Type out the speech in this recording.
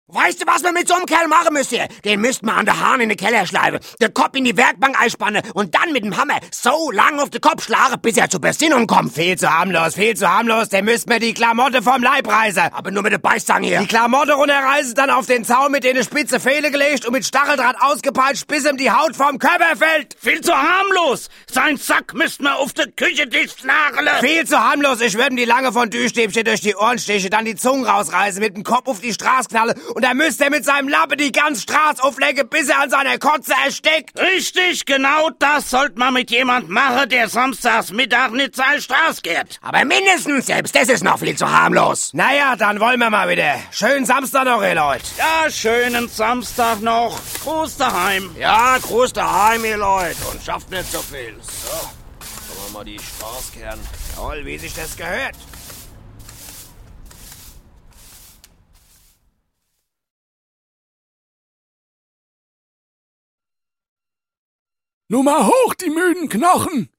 Weißt du, was wir mit so einem Kerl machen müssen? Den müssten wir an der Hahn in den Keller schleifen, den Kopf in die Werkbank einspannen und dann mit dem Hammer so lang auf den Kopf schlagen, bis er zur Besinnung kommt. Viel zu harmlos, den müssten wir die Klamotte vom Leib reißen. Aber nur mit der Beißzange hier. Die Klamotte runterreißen, dann auf den Zaun mit den spitze Pfähle gelegt und mit Stacheldraht ausgepeitscht, bis ihm die Haut vom Körper fällt. Viel zu harmlos! Sein Sack müssten wir auf der Küchentisch nageln. Viel zu harmlos, ich würde ihm die lange Fondue-Stäbchen durch die Ohren stechen, dann die Zunge rausreißen, mit dem Kopf auf die Straße knallen und dann müsste er mit seinem Lappen die ganze Straße auflegen, bis er an seiner Kotze erstickt. Richtig, genau das sollte man mit jemand machen, der samstags Mittag nicht seine Straße geht. Aber mindestens, selbst das ist noch viel zu harmlos. Naja, dann wollen wir mal wieder. Schönen Samstag noch, ihr Leute. Ja, schönen Samstag noch. Gruß daheim. Ja, Gruß daheim, ihr Leute. Und schafft nicht so viel. So, schauen wir mal die Straße kehren. Toll, wie sich das gehört. Nun mal hoch, die müden Knochen!